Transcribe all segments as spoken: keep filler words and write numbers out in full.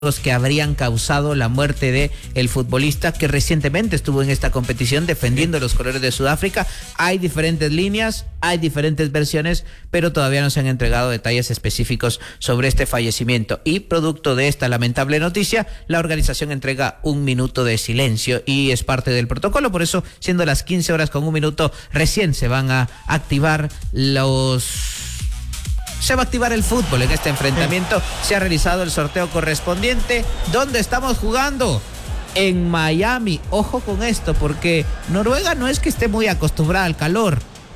que habrían causado la muerte de el futbolista que recientemente estuvo en esta competición defendiendo los colores de Sudáfrica. Hay diferentes líneas, hay diferentes versiones, pero todavía no se han entregado detalles específicos sobre este fallecimiento. Y producto de esta lamentable noticia, la organización entrega un minuto de silencio y es parte del protocolo. Por eso, siendo las quince horas con un minuto, recién se van a activar los... Se va a activar el fútbol en este enfrentamiento. Sí. Se ha realizado el sorteo correspondiente. ¿Dónde estamos jugando? En Miami. Ojo con esto, porque Noruega no es que esté muy acostumbrada al calor.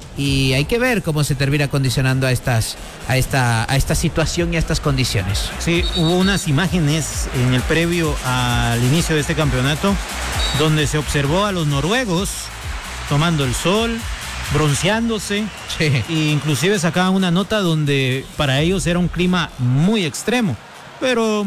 Y hay que ver cómo se termina condicionando a estas, a esta, a esta situación y a estas condiciones. Sí, hubo unas imágenes en el previo al inicio de este campeonato donde se observó a los noruegos tomando el sol, bronceándose, sí. E inclusive sacaban una nota donde para ellos era un clima muy extremo, pero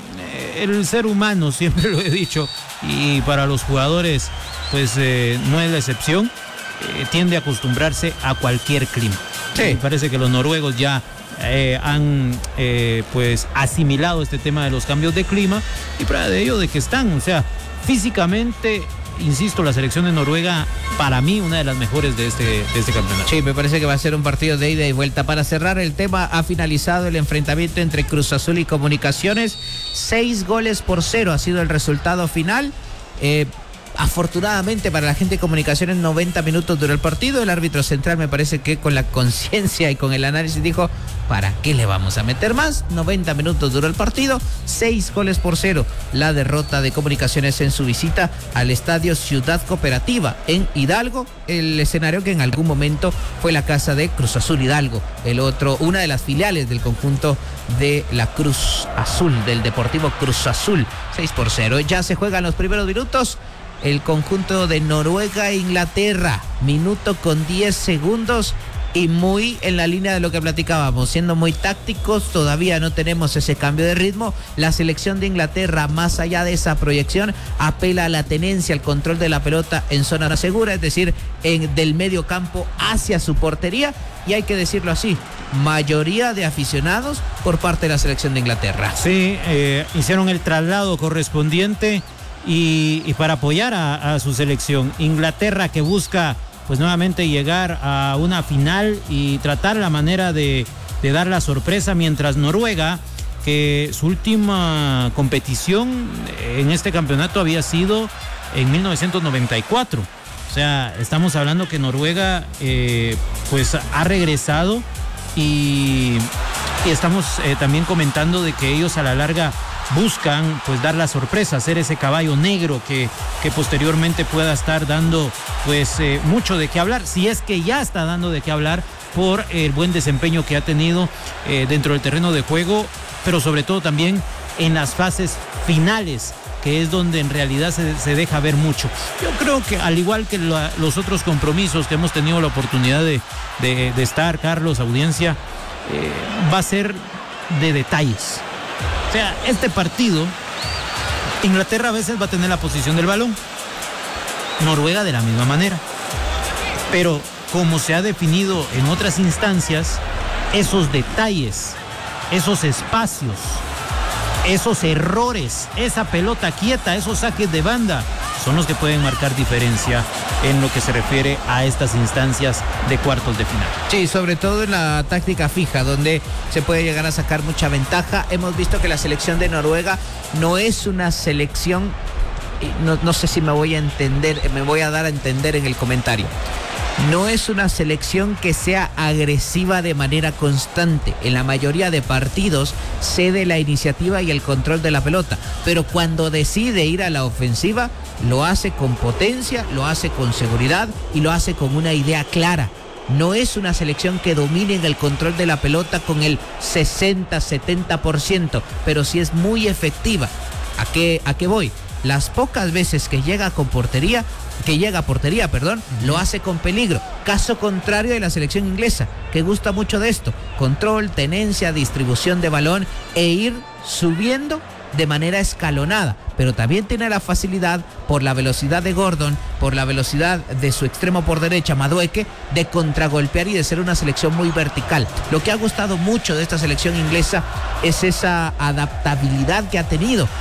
eh, el ser humano, siempre lo he dicho, y para los jugadores pues eh, no es la excepción, eh, tiende a acostumbrarse a cualquier clima. Sí. Me parece que los noruegos ya eh, han eh, pues asimilado este tema de los cambios de clima y prueba de ello de que están, o sea, físicamente... Insisto, la selección de Noruega, para mí, una de las mejores de este, de este campeonato. Sí, me parece que va a ser un partido de ida y vuelta. Para cerrar el tema, ha finalizado el enfrentamiento entre Cruz Azul y Comunicaciones. Seis goles por cero ha sido el resultado final. Eh, afortunadamente para la gente de Comunicaciones, noventa minutos duró el partido. El árbitro central me parece que con la conciencia y con el análisis dijo, ¿para qué le vamos a meter más? noventa minutos duró el partido, seis goles por cero. La derrota de Comunicaciones en su visita al estadio Ciudad Cooperativa en Hidalgo, el escenario que en algún momento fue la casa de Cruz Azul Hidalgo, el otro, una de las filiales del conjunto de la Cruz Azul, del Deportivo Cruz Azul. Seis por cero. Ya se juegan los primeros minutos. El conjunto de Noruega e Inglaterra, minuto con diez segundos y muy en la línea de lo que platicábamos, siendo muy tácticos, todavía no tenemos ese cambio de ritmo. La selección de Inglaterra, más allá de esa proyección, apela a la tenencia, al control de la pelota en zona segura, es decir, en, del medio campo hacia su portería, y hay que decirlo así, mayoría de aficionados por parte de la selección de Inglaterra. Sí, eh, hicieron el traslado correspondiente. Y, y para apoyar a, a su selección. Inglaterra, que busca pues nuevamente llegar a una final y tratar la manera de, de dar la sorpresa, mientras Noruega, que su última competición en este campeonato había sido en mil novecientos noventa y cuatro. O sea, estamos hablando que Noruega eh, pues ha regresado y, y estamos eh, también comentando de que ellos a la larga buscan pues dar la sorpresa, hacer ese caballo negro que, que posteriormente pueda estar dando pues eh, mucho de qué hablar, si es que ya está dando de qué hablar por el buen desempeño que ha tenido eh, dentro del terreno de juego, pero sobre todo también en las fases finales, que es donde en realidad se, se deja ver mucho. Yo creo que al igual que la, los otros compromisos que hemos tenido la oportunidad de, de, de estar, Carlos, audiencia, eh, va a ser de detalles. O sea, este partido, Inglaterra a veces va a tener la posición del balón, Noruega de la misma manera, pero como se ha definido en otras instancias, esos detalles, esos espacios, esos errores, esa pelota quieta, esos saques de banda, son los que pueden marcar diferencia en lo que se refiere a estas instancias de cuartos de final. Sí, sobre todo en la táctica fija, donde se puede llegar a sacar mucha ventaja. Hemos visto que la selección de Noruega no es una selección, no, no sé si me voy a entender, me voy a dar a entender en el comentario. No es una selección que sea agresiva de manera constante. En la mayoría de partidos cede la iniciativa y el control de la pelota, pero cuando decide ir a la ofensiva, lo hace con potencia, lo hace con seguridad y lo hace con una idea clara. No es una selección que domine en el control de la pelota con el sesenta a setenta por ciento, pero sí es muy efectiva. ¿A qué, a qué voy? Las pocas veces que llega con portería, que llega a portería, perdón, lo hace con peligro. Caso contrario de la selección inglesa, que gusta mucho de esto: control, tenencia, distribución de balón e ir subiendo de manera escalonada, pero también tiene la facilidad, por la velocidad de Gordon, por la velocidad de su extremo por derecha, Madueke, de contragolpear y de ser una selección muy vertical. Lo que ha gustado mucho de esta selección inglesa es esa adaptabilidad que ha tenido